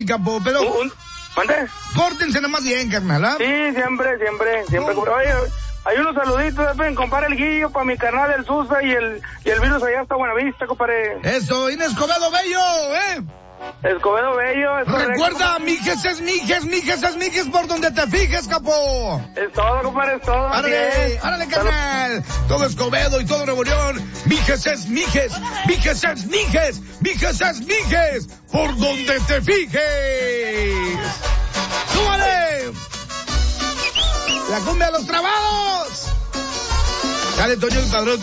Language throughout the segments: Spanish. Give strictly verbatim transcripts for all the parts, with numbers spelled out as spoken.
capo, pero... ¿Un, ¿Mande? Pórtense nomás bien, carnal, ¿ah? Sí, siempre, siempre, siempre. No. Oye, hay unos saluditos, ven, compadre el Guillo, para mi carnal el Susa y el, y el virus allá hasta Buenavista, compadre. Eso, Inés Escobedo Bello, ¿eh? Escobedo Bello, es correcto. Recuerda, mijes es mijes, mijes es mijes por donde te fijes, capo. Es todo, compadre, es todo. Árale, árale, carnal. Todo Escobedo y todo Nuevo León. Mijes es mijes, mijes es mijes, mijes es mijes por donde te fijes. ¡Súbale! La cumbia de los trabados. Dale, Toño, el padrón.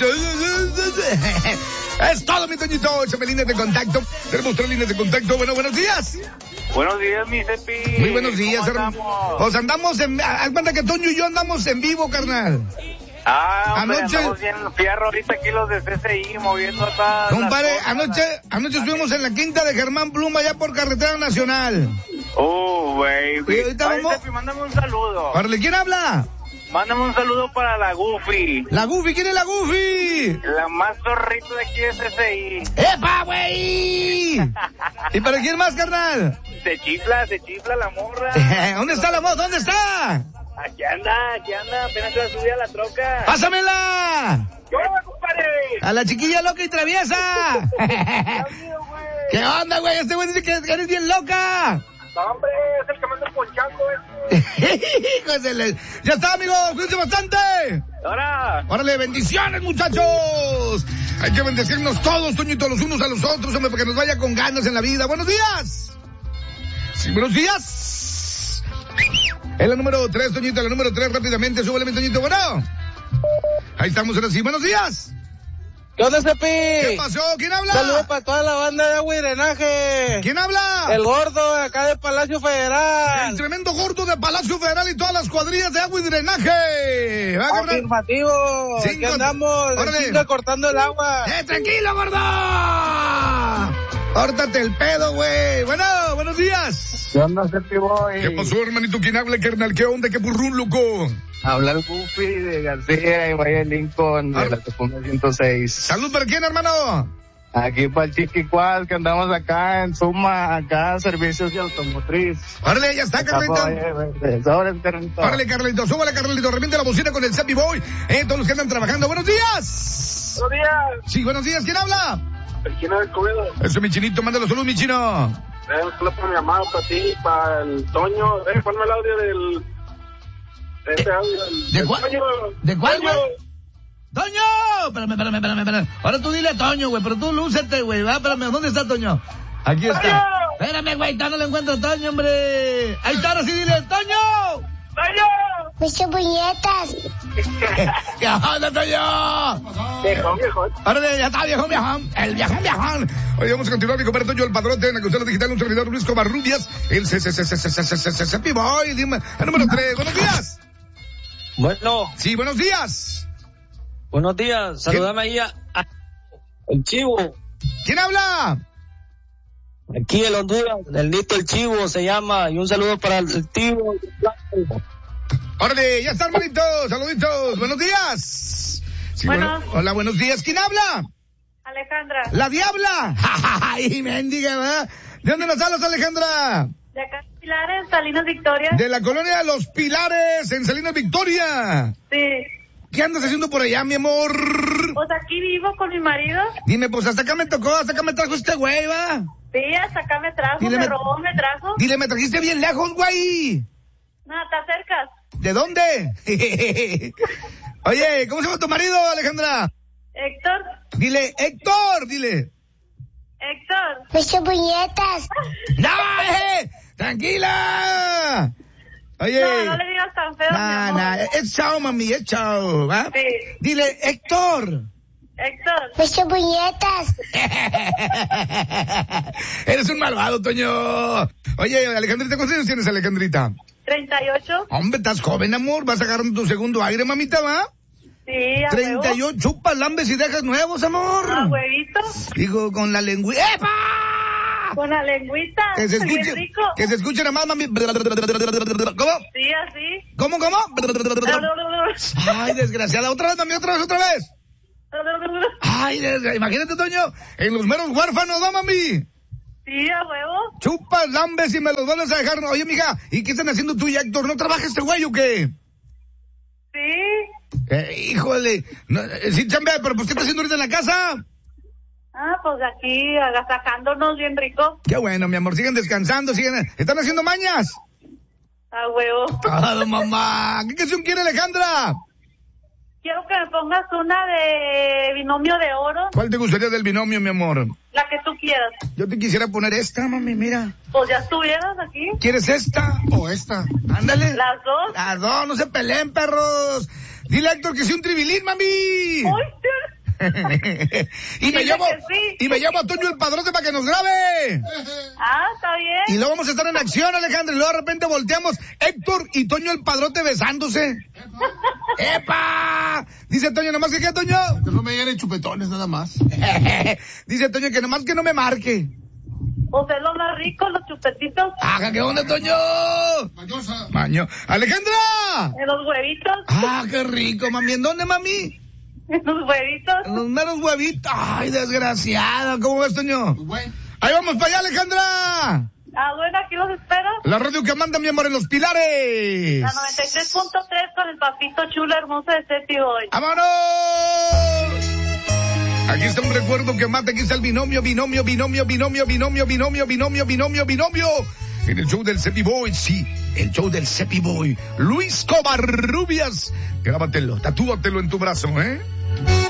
Es todo, mi Toñito. Échame líneas de contacto. Tenemos tres líneas de contacto. Bueno, buenos días. Buenos días, mi Cepi. Muy buenos días, hermano. Pues andamos en... Haz cuenta que Toño y yo andamos en vivo, carnal. Ah, hombre, anoche... andamos bien fierro ahorita aquí los de C C I moviendo hasta... Compadre, anoche, anoche estuvimos en la quinta de Germán Pluma, allá por Carretera Nacional. Oh, güey. Y ahorita Ay, vamos... Cepi, mándame un saludo. Órale, ¿quién habla? Mándame un saludo para la Goofy. La Goofy, ¿quién es la Goofy? La más zorrita de aquí de C C I. ¡Epa, güey! ¿Y para quién más, carnal? Se chifla, se chifla la morra. ¿Dónde está la voz? ¿Dónde está? Aquí anda, aquí anda, apenas se va a subir a la troca. ¡Pásamela! ¿Qué onda, compadre? A la chiquilla loca y traviesa. Amigo, güey. ¿Qué onda, güey? Este güey dice que eres bien loca. No, hombre, es el que me anda ponchando, este. Ya está, amigos, cuídense bastante. Ahora. Órale, bendiciones, muchachos. Hay que bendecirnos todos, Toñito, los unos a los otros, hombre, para que nos vaya con ganas en la vida. Buenos días. Sí, buenos días. Es la número tres, Toñito, la número tres, rápidamente, súbele, mi Toñito, bueno. Ahí estamos, ahora sí, buenos días. ¿Qué onda, Cepi? ¿Qué pasó? ¿Quién habla? Saludos para toda la banda de agua y drenaje. ¿Quién habla? El gordo, acá de Palacio Federal. El tremendo gordo de Palacio Federal y todas las cuadrillas de agua y drenaje. ¿Va, carnal? Afirmativo. Cinco... ¿Qué andamos? Órale. Cortando el agua. ¡Eh, tranquilo, gordo! Córtate el pedo, güey. Bueno, buenos días. ¿Qué onda, Cepi Boy? ¿Qué pasó, hermanito? ¿Quién habla, carnal? ¿Qué onda? ¿Qué burrún, loco? Habla el Goofy de García y Valle Lincoln de la Tecumbe ciento seis. ¿Salud para quién, hermano? Aquí para el Chiquicual, que andamos acá en Suma, acá servicios de automotriz. Órale, ya está, Carlito. Sobre, Carlito. Órale, Carlito, súbale, Carlito, reviente la bocina con el Cepi Boy. Eh, todos los que andan trabajando. ¡Buenos días! Buenos días. Sí, buenos días. ¿Quién habla? El chino de Escobedo. Eso, mi chinito, mándalo salud, mi chino. Eh, un saludo para mi amado, para ti, para el Toño. Eh, ponme el audio del... De este audio. Del, ¿De del cuál? Toño. ¿De cuál, Toño. güey? ¡Toño! Espérame, espérame, espérame, espérame. Ahora tú dile a Toño, güey, pero tú lúcete, güey, ¿va? Espérame, ¿dónde está Toño? Aquí está. ¡Toño! Espérame, güey, no le encuentro a Toño, hombre. Ahí está, ahora sí, dile, ¡Toño! ¡Toño! Muchas puñetas. ¿Qué onda, Toño? Viejo, viejo. Ahora ya está, viejo, viejón. El viejón, viejón. Oye, vamos a continuar, mi compadre Toño, el padrote, en la cuestión digital, un servidor Luis Covarrubias, el C C C C C C C C C Boy, dime, el número tres. Buenos días. Bueno. Sí, buenos días. Buenos días. Saludame ahí a, a el Chivo. ¿Quién habla? Aquí el Honduras, el Nito el Chivo se llama, y un saludo para el Chivo. Órale, ya está, hermanito. Saluditos. Buenos días. Sí, bueno. bueno. Hola, buenos días. ¿Quién habla? Alejandra. La Diabla. Ay, mendiga, ¿verdad? ¿De dónde nos hablas, Alejandra? De acá, Pilares, Salinas Victoria. De la colonia Los Pilares, en Salinas Victoria. Sí. ¿Qué andas haciendo por allá, mi amor? Pues aquí vivo con mi marido. Dime, pues hasta acá me tocó, hasta acá me trajo este güey, ¿va? Sí, hasta acá me trajo, Dile, me, me- robó, me trajo. Dile, me trajiste bien lejos, güey. No, te acercas. ¿De dónde? Oye, ¿cómo se llama tu marido, Alejandra? Héctor, Dile, Héctor, dile. Héctor. Muchas puñetas. ¡No, eh! ¡Tranquila! Oye. No, no le digas tan feo, mi Nah, amor. nah, es chao, mami, es chao, ¿va? Sí. Dile, Héctor. Héctor. Muchas puñetas. Eres un malvado, Toño. Oye, Alejandrita, ¿cuántos años tienes, Alejandrita? treinta y ocho. Hombre, estás joven, amor. Vas agarrando tu segundo aire, mamita, ¿va? Sí, a treinta y huevo. ocho, chupas, lambes y dejas nuevos, amor. A huevito. Digo, con la lengua. ¡Epa! Con la lengüita. Que se Bien escuche, rico. que se escuche nada más, mami. ¿Cómo? Sí, así. ¿Cómo, cómo? Ay, desgraciada. Otra vez, mami, otra vez, otra vez. Ay, desgra... imagínate, Toño, en los meros huérfanos, ¿no, mami? Sí, a huevo. Chupas, lambes y me los vuelves a dejar. Oye, mija, ¿y qué están haciendo tú y Héctor? ¿No trabaja este güey o qué? Sí. Eh, híjole, no, eh, sí, chambea, pero pues ¿qué está haciendo ahorita en la casa? Ah, pues aquí agasajándonos bien rico. Qué bueno, mi amor, siguen descansando, siguen... ¿Están haciendo mañas? A huevo. Ah, mamá, ¿qué canción quiere Alejandra? Quiero que me pongas una de Binomio de Oro. ¿Cuál te gustaría del binomio, mi amor? La que tú quieras. Yo te quisiera poner esta, mami, mira. Pues ya estuvieras aquí. ¿Quieres esta o esta? Ándale. Las dos. Las dos, no se peleen, perros. Dile a Héctor que sea un tribilín, mami. Uy, y me Dile llamo que sí. y me llamo a Toño el Padrote para que nos grabe. Ah, está bien. Y luego vamos a estar en acción, Alejandra, y luego de repente volteamos Héctor y Toño el Padrote besándose. ¡Epa! Dice Toño, nomás que qué, Toño. Que no me llenen chupetones nada más. Dice Toño que nomás que no me marque. Pues es lo más rico, los chupetitos. ¡Ah, qué onda, Toño! Mañosa. Maño. ¡Alejandra! En los huevitos. ¡Ah, qué rico, mami! ¿En dónde, mami? En los huevitos. En los meros huevitos. ¡Ay, desgraciada! ¿Cómo ves, Toño? Muy bueno. ¡Ahí vamos para allá, Alejandra! Ah, bueno, aquí los espero. La radio que manda, mi amor, en Los Pilares. La noventa y tres punto tres con el papito chulo hermoso de Ceti hoy. ¡Vámonos! Aquí está un recuerdo que mata, aquí está el binomio, binomio, binomio, binomio, binomio, binomio, binomio, binomio, binomio. En el show del Cepi Boy, sí, el show del Cepi Boy. Luis Covarrubias, grábatelo, tatúatelo en tu brazo, ¿eh?